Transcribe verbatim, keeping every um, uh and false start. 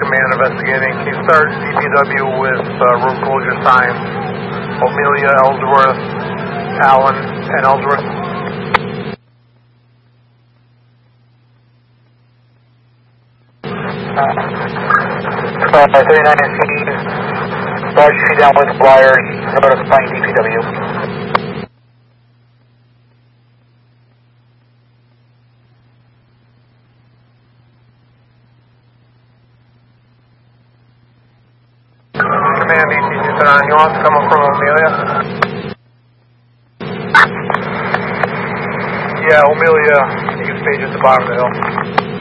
Command investigating. Can you start D P W with uh, road closure signs? Amelia, Ellsworth, Allen, and Ellsworth. Uh, thirty-nine C, large tree downwind wires, notifying D P W. Command E T two nine, you want to come up from Amelia? Yeah, Amelia, you can stage at the bottom of the hill.